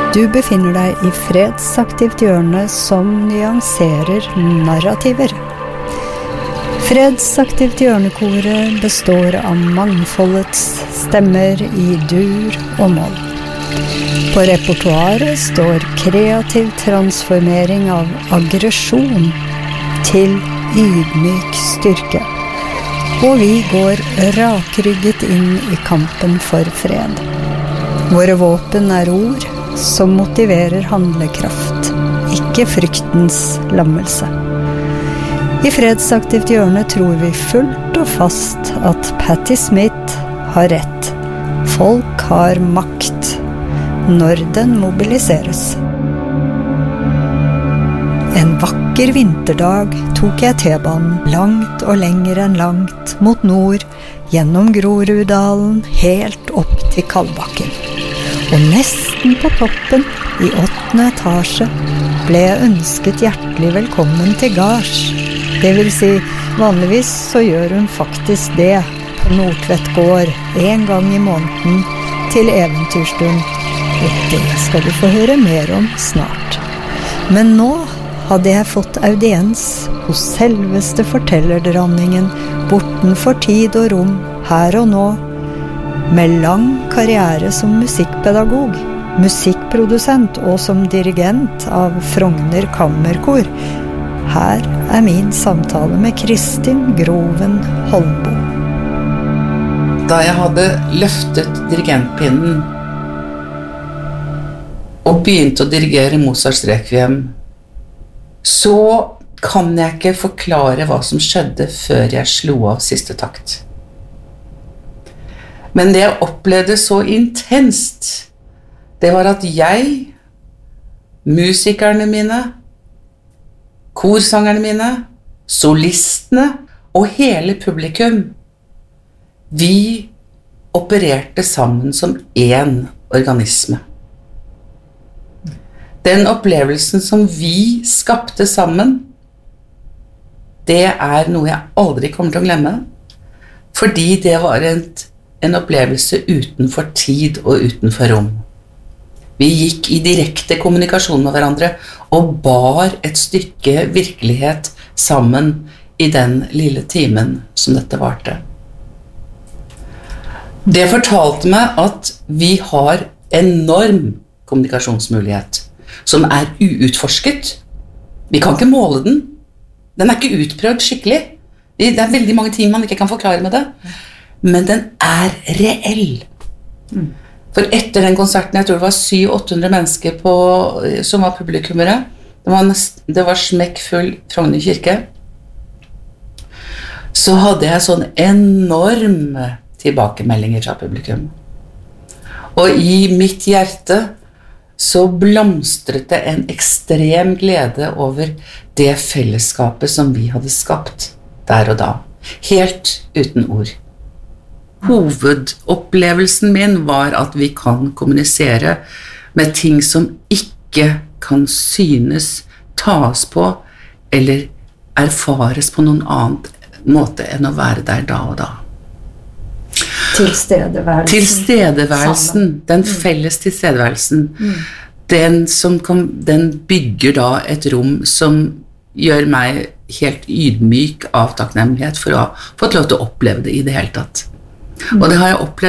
Du befinner deg i fredsaktivt hjørne som nyanserer narrativer. Fredsaktivt hjørnekoret består av mangfoldets stemmer i dur og moll. På repertoaret står kreativ transformering av aggresjon til ydmyk styrke. Og vi går rakrygget inn i kampen for fred. Våre våpen er ord som motiverer handlekraft, ikke fryktens lammelse. I fredsaktivt hjørne tror vi fullt og fast at Patti Smith har rett. Folk har makt når den mobiliseres. En vakker vinterdag tok jeg T-banen langt og lenger enn langt mot nord, gjennom Groruddalen, helt opp til Kalbakken. Og nesten på toppen, i 8. etasje, ble jeg ønsket hjertelig velkommen til gards. Det vil si, vanligvis så gjør hun faktisk det på Nordtvedt gård en gang i måneden til eventyrstund. Og det skal du få høre mer om snart. Men nå hadde jeg fått audiens hos selveste fortellerdronningen, bortenfor tid og rom, her og nå, med lang karriere som musikkpedagog, musikkprodusent og som dirigent av Frogner Kammerkor. Her er min samtale med Kristin Groven Holmbo. Da jeg hadde løftet dirigentpinnen og begynte å dirigere Mozarts Requiem, så kan jeg ikke forklare hva som skjedde før jeg slo av siste takt. Men det jeg opplevde så intenst, det var at jeg, musikerne mine, korsangerne mine, solistene og hele publikum, vi opererte sammen som en organisme. Den opplevelsen som vi skapte sammen, det er noe jeg aldri kommer til å glemme, fordi det var en opplevelse utenfor tid og utenfor rom. Vi gikk i direkte kommunikasjon med hverandre og bar et stykke virkelighet sammen i den lille timen som dette varte. Det fortalte meg at vi har enorm kommunikasjonsmulighet, som er uutforsket. Vi kan ikke måle den. Den er ikke utprøvd skikkelig. Det er veldig mange ting man ikke kan forklare med det. Men den er reell. For etter den konserten, jeg tror det var 700-800 mennesker som var publikummere. Det var smekkfull Frogner kirke. Så hadde jeg sånn enorme tilbakemeldinger fra publikum. Og i mitt hjerte så blomstret det en ekstrem glede over det fellesskapet som vi hadde skapt der og da. Helt uten ord. Hovedopplevelsen min var at vi kan kommunisere med ting som ikke kan synes, tas på eller erfares på noen annen måte enn å være der da og da. Tilstedeværelsen, den felles tilstedeværelsen, den bygger da et rom som gjør meg helt ydmyk av takknemlighet for å ha fått lov til å oppleve det i det hele tatt. Og det har jeg opplevd